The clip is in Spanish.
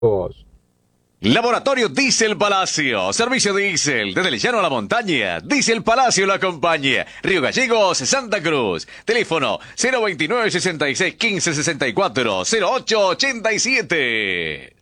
Vos. Laboratorio Diesel Palacio. Servicio diésel. Desde el llano a la montaña. Diesel Palacio lo acompaña. Río Gallegos, Santa Cruz. Teléfono 029 66 15 64 08 87.